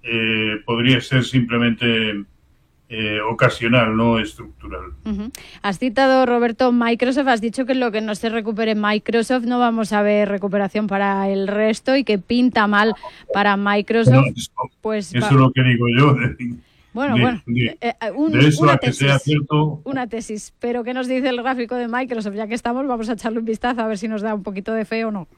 podría ser simplemente ocasional, no estructural. Has citado, Roberto, Microsoft. Has dicho que lo que no se recupere Microsoft no vamos a ver recuperación para el resto y que pinta mal para Microsoft. Bueno, eso es lo que digo yo. De eso a que sea cierto. Una tesis. Pero ¿qué nos dice el gráfico de Microsoft? Ya que estamos, vamos a echarle un vistazo a ver si nos da un poquito de fe o no.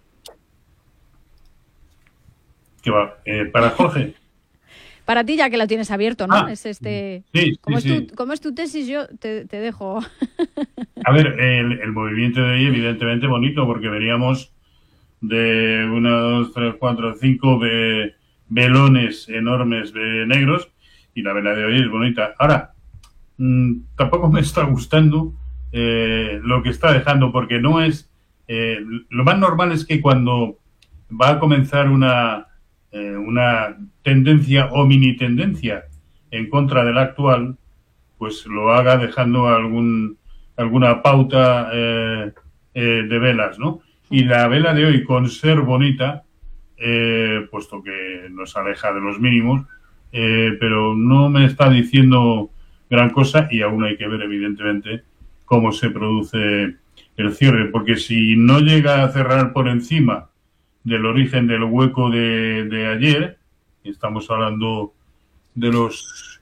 ¿Qué va? ¿Para Jorge? Para ti, ya que lo tienes abierto, ¿no? Sí, como es tu tesis, yo te dejo. A ver, el movimiento de hoy, evidentemente, bonito, porque veníamos de 1, 2, 3, 4, 5 velones enormes negros, y la vela de hoy es bonita. Ahora, tampoco me está gustando lo que está dejando, porque no es... lo más normal es que cuando va a comenzar una tendencia o mini tendencia en contra de la actual, pues lo haga dejando alguna pauta de velas, ¿no? Y la vela de hoy, con ser bonita, puesto que nos aleja de los mínimos, pero no me está diciendo gran cosa, y aún hay que ver, evidentemente, cómo se produce el cierre, porque si no llega a cerrar por encima del origen del hueco de ayer, estamos hablando de los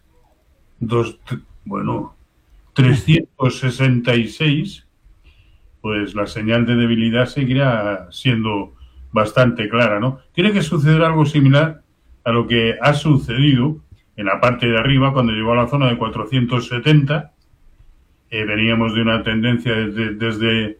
366, pues la señal de debilidad seguirá siendo bastante clara, ¿no? Tiene que suceder algo similar a lo que ha sucedido en la parte de arriba cuando llegó a la zona de 470. Veníamos de una tendencia desde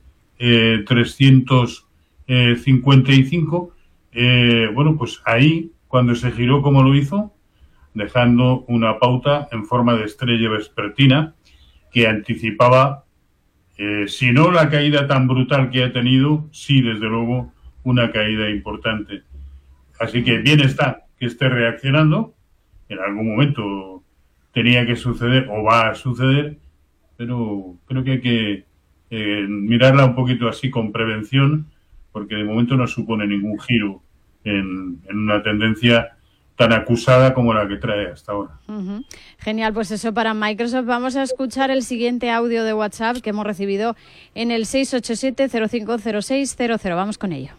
355. Bueno, pues ahí, cuando se giró como lo hizo, dejando una pauta en forma de estrella vespertina que anticipaba, si no la caída tan brutal que ha tenido, sí, desde luego, una caída importante. Así que bien está que esté reaccionando. En algún momento tenía que suceder o va a suceder, pero creo que hay que mirarla un poquito así con prevención, porque de momento no supone ningún giro en una tendencia tan acusada como la que trae hasta ahora. Genial, pues eso para Microsoft. Vamos a escuchar el siguiente audio de WhatsApp que hemos recibido en el 687-050600. Vamos con ello.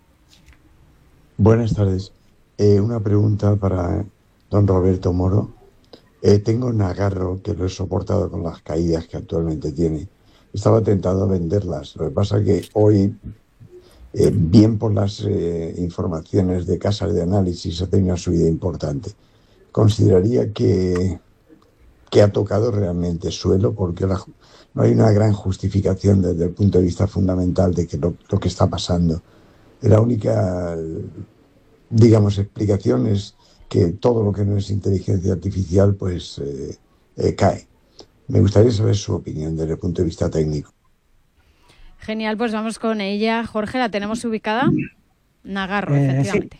Buenas tardes. Una pregunta para don Roberto Moro. Tengo un Nagarro que lo he soportado con las caídas que actualmente tiene. Estaba tentado a venderlas. Lo que pasa es que hoy, bien por las informaciones de casas de análisis, ha tenido una subida importante. Consideraría que ha tocado realmente suelo, porque no hay una gran justificación desde el punto de vista fundamental de que lo que está pasando. La única, digamos, explicación es que todo lo que no es inteligencia artificial pues cae. Me gustaría saber su opinión desde el punto de vista técnico. Genial, pues vamos con ella. Jorge, ¿la tenemos ubicada? Nagarro, efectivamente.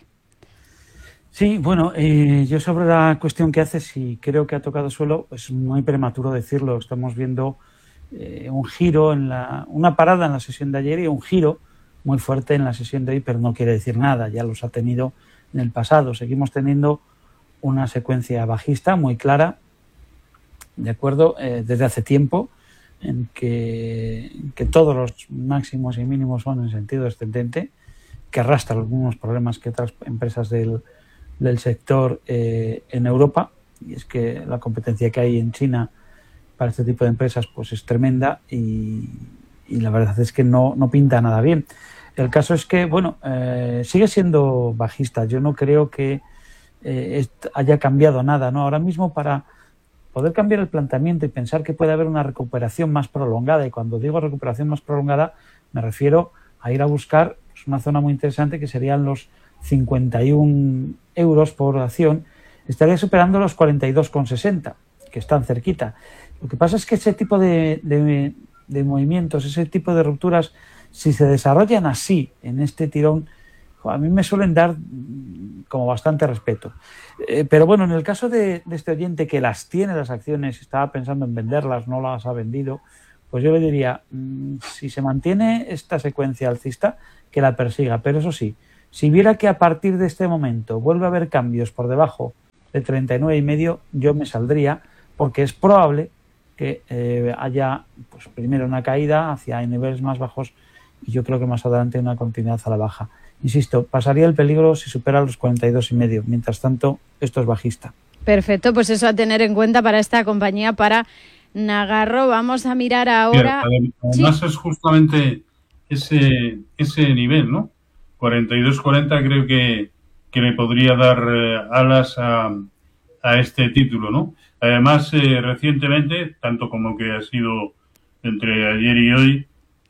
Sí, bueno, yo sobre la cuestión que haces, si creo que ha tocado suelo, es muy prematuro decirlo. Estamos viendo un giro, una parada en la sesión de ayer y un giro muy fuerte en la sesión de hoy, pero no quiere decir nada, ya los ha tenido en el pasado. Seguimos teniendo una secuencia bajista muy clara, ¿de acuerdo? Desde hace tiempo, en que todos los máximos y mínimos son en sentido descendente, que arrastra algunos problemas que otras empresas del sector en Europa, y es que la competencia que hay en China para este tipo de empresas pues es tremenda y la verdad es que no pinta nada bien. El caso es que, bueno, sigue siendo bajista. Yo no creo que haya cambiado nada, ¿no? Ahora mismo, para poder cambiar el planteamiento y pensar que puede haber una recuperación más prolongada, y cuando digo recuperación más prolongada me refiero a ir a buscar pues, una zona muy interesante que serían los 51 euros por acción, estaría superando los 42,60, que están cerquita. Lo que pasa es que ese tipo de movimientos, ese tipo de rupturas, si se desarrollan así, en este tirón, a mí me suelen dar como bastante respeto. Pero bueno, en el caso de este oyente que las tiene las acciones, estaba pensando en venderlas, no las ha vendido, pues yo le diría, si se mantiene esta secuencia alcista, que la persiga. Pero eso sí, si viera que a partir de este momento vuelve a haber cambios por debajo de 39,5 yo me saldría, porque es probable que haya, pues primero una caída hacia niveles más bajos y yo creo que más adelante una continuidad a la baja. Insisto, pasaría el peligro si supera los 42,5. Mientras tanto, esto es bajista. Perfecto, pues eso a tener en cuenta para esta compañía, para Nagarro. Vamos a mirar ahora. Además es justamente ese nivel, ¿no? 42,40 creo que le podría dar alas a este título, ¿no? Además, recientemente, tanto como que ha sido entre ayer y hoy,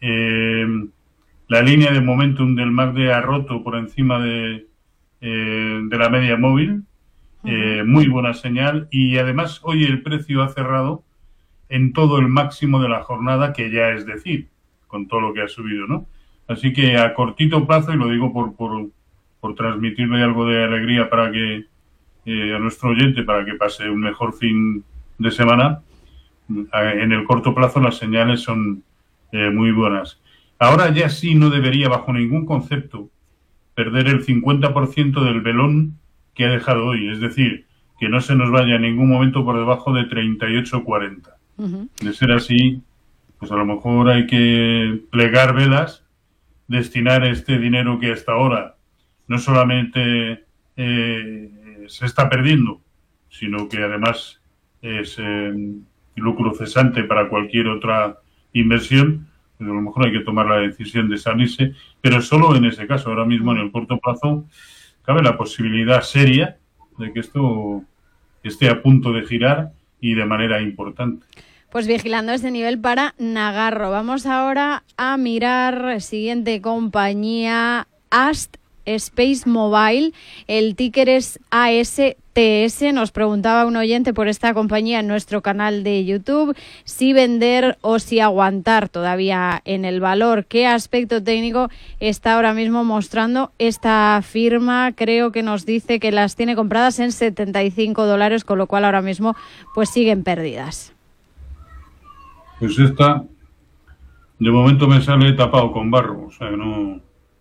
la línea de momentum del MACD ha roto por encima de la media móvil. Muy buena señal, y además hoy el precio ha cerrado en todo el máximo de la jornada, que ya es decir, con todo lo que ha subido, ¿no? Así que a cortito plazo, y lo digo por transmitirle algo de alegría para que a nuestro oyente, para que pase un mejor fin de semana, en el corto plazo las señales son muy buenas. Ahora ya sí no debería, bajo ningún concepto, perder el 50% del velón que ha dejado hoy, es decir, que no se nos vaya en ningún momento por debajo de 38,40. De ser así, pues a lo mejor hay que plegar velas, destinar este dinero que hasta ahora no solamente se está perdiendo, sino que además es lucro cesante para cualquier otra inversión. Pues a lo mejor hay que tomar la decisión de salirse, pero solo en ese caso. Ahora mismo, en el corto plazo, cabe la posibilidad seria de que esto esté a punto de girar, y de manera importante. Pues vigilando este nivel para Nagarro. Vamos ahora a mirar siguiente compañía, AST Space Mobile. El ticker es ASTS. Nos preguntaba un oyente por esta compañía en nuestro canal de YouTube si vender o si aguantar todavía en el valor. ¿Qué aspecto técnico está ahora mismo mostrando esta firma? Creo que nos dice que las tiene compradas en $75, con lo cual ahora mismo pues siguen perdidas. Pues esta, de momento me sale tapado con barro, o sea que no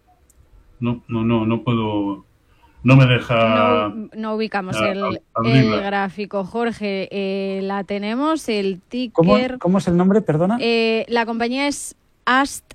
puedo, no me deja. No ubicamos el gráfico, Jorge. La tenemos, el ticker. ¿Cómo es el nombre, perdona? La compañía es AST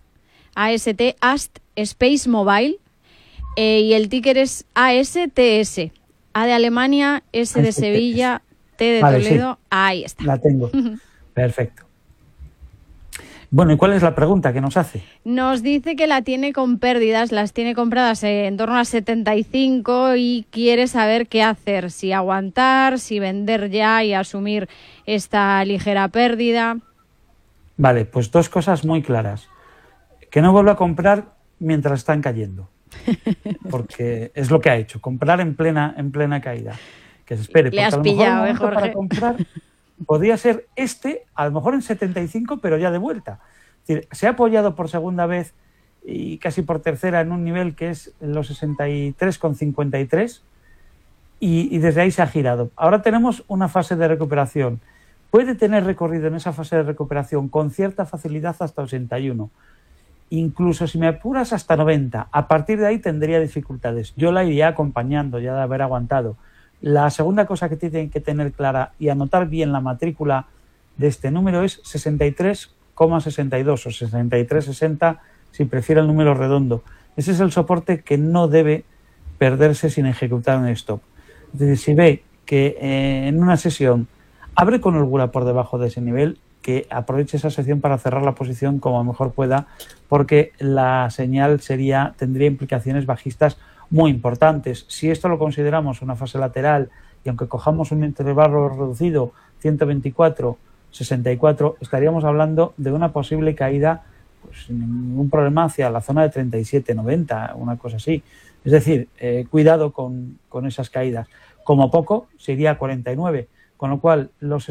Space Mobile, y el ticker es ASTS. A de Alemania, S de Sevilla, T de Toledo. Sí. Ahí está. La tengo. Perfecto. Bueno, ¿y cuál es la pregunta que nos hace? Nos dice que la tiene con pérdidas, las tiene compradas en torno a 75 y quiere saber qué hacer, si aguantar, si vender ya y asumir esta ligera pérdida. Vale, pues dos cosas muy claras. Que no vuelva a comprar mientras están cayendo, porque es lo que ha hecho, comprar en plena caída. Que se espere, porque a lo mejor el momento Jorge, para comprar podría ser a lo mejor en 75, pero ya de vuelta. Es decir, se ha apoyado por segunda vez y casi por tercera en un nivel que es los 63,53 y desde ahí se ha girado. Ahora tenemos una fase de recuperación. Puede tener recorrido en esa fase de recuperación con cierta facilidad hasta 81. Incluso si me apuras hasta 90. A partir de ahí tendría dificultades. Yo la iría acompañando ya de haber aguantado. La segunda cosa que tienen que tener clara y anotar bien la matrícula de este número es 63,62 o 63,60 si prefiere el número redondo. Ese es el soporte que no debe perderse sin ejecutar un stop. Es decir, si ve que en una sesión abre con holgura por debajo de ese nivel, que aproveche esa sesión para cerrar la posición como mejor pueda, porque la señal tendría implicaciones bajistas muy importantes. Si esto lo consideramos una fase lateral y aunque cojamos un intervalo reducido 124-64, estaríamos hablando de una posible caída pues, sin ningún problema hacia la zona de 37-90, una cosa así. Es decir, cuidado con esas caídas. Como poco se iría a 49, con lo cual los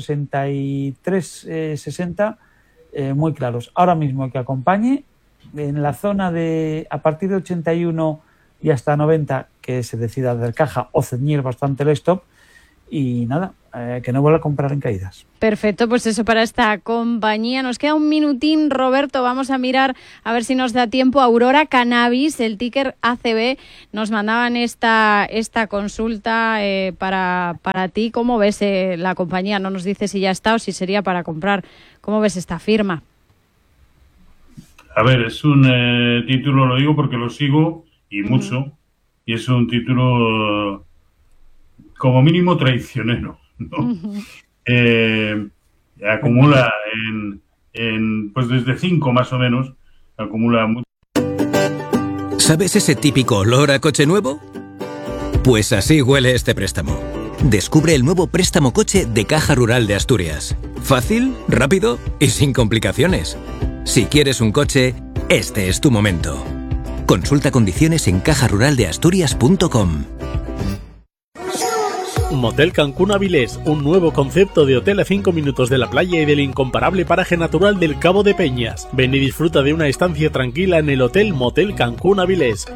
63-60 muy claros. Ahora mismo que acompañe en la zona de a partir de 81 y hasta 90 que se decida hacer caja o ceñir bastante el stop y nada, que no vuelva a comprar en caídas. Perfecto, pues eso para esta compañía. Nos queda un minutín, Roberto, vamos a mirar a ver si nos da tiempo. Aurora Cannabis, el ticker ACB, nos mandaban esta consulta para ti. ¿Cómo ves la compañía? No nos dice si ya está o si sería para comprar. ¿Cómo ves esta firma? A ver, es un título, lo digo porque lo sigo y mucho, y es un título como mínimo traicionero, ¿no? Acumula pues desde 5 más o menos, acumula mucho. ¿Sabes ese típico olor a coche nuevo? Pues así huele este préstamo. Descubre el nuevo préstamo coche de Caja Rural de Asturias. Fácil, rápido y sin complicaciones. Si quieres un coche, este es tu momento. Consulta condiciones en cajaruraldeasturias.com. Motel Cancún Avilés, un nuevo concepto de hotel a 5 minutos de la playa y del incomparable paraje natural del Cabo de Peñas. Ven y disfruta de una estancia tranquila en el Hotel Motel Cancún Avilés.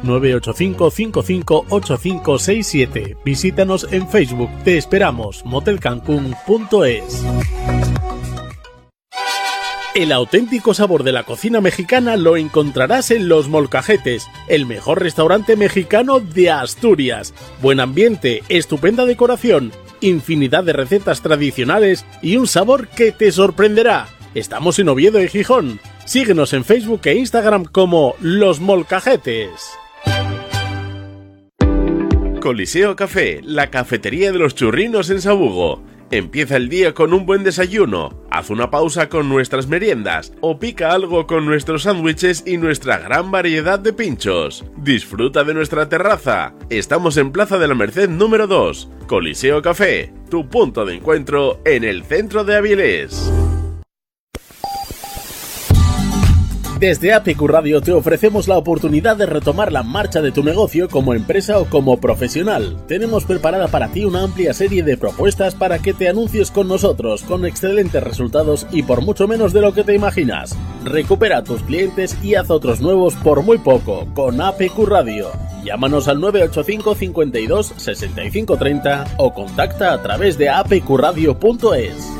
985-558567. Visítanos en Facebook. Te esperamos. motelcancún.es. El auténtico sabor de la cocina mexicana lo encontrarás en Los Molcajetes, el mejor restaurante mexicano de Asturias. Buen ambiente, estupenda decoración, infinidad de recetas tradicionales y un sabor que te sorprenderá. Estamos en Oviedo y Gijón. Síguenos en Facebook e Instagram como Los Molcajetes. Coliseo Café, la cafetería de los churrinos en Sabugo. Empieza el día con un buen desayuno, haz una pausa con nuestras meriendas o pica algo con nuestros sándwiches y nuestra gran variedad de pinchos. Disfruta de nuestra terraza. Estamos en Plaza de la Merced número 2. Coliseo Café, tu punto de encuentro en el centro de Avilés. Desde APQ Radio te ofrecemos la oportunidad de retomar la marcha de tu negocio como empresa o como profesional. Tenemos preparada para ti una amplia serie de propuestas para que te anuncies con nosotros, con excelentes resultados y por mucho menos de lo que te imaginas. Recupera a tus clientes y haz otros nuevos por muy poco con APQ Radio. Llámanos al 985 52 65 30 o contacta a través de apqradio.es.